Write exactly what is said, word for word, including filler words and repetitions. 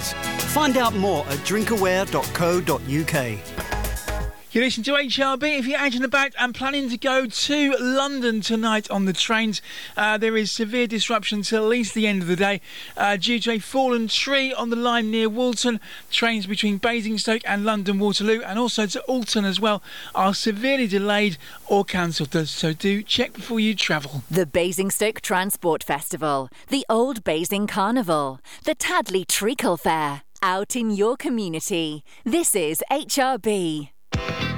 services. Find out more at drinkaware dot co dot uk. You listen to H R B. If you're out and about and planning to go to London tonight on the trains, uh, there is severe disruption till at least the end of the day uh, due to a fallen tree on the line near Walton. Trains between Basingstoke and London Waterloo and also to Alton as well are severely delayed or cancelled. So do check before you travel. The Basingstoke Transport Festival, the Old Basing Carnival, the Tadley Treacle Fair. Out in your community. This is H R B.